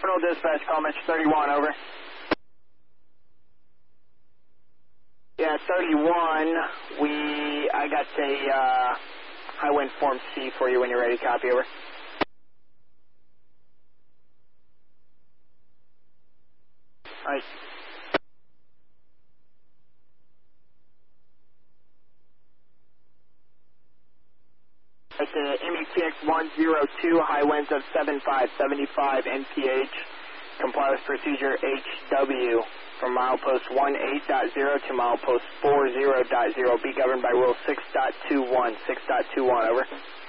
Terminal Dispatch, call Metro 31, over. Yeah, 31, I got a high wind form C for you when you're ready, copy, over. Alright. It's METX 102, high winds of 75 NPH. Comply with procedure HW from milepost 18.0 to milepost 40.0. Be governed by rule 6.21. 6.21, over.